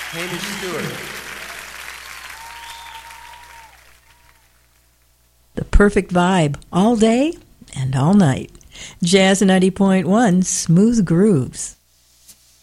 Hamish Stewart. The perfect vibe all day and all night. Jazz 90.1 Smooth Grooves.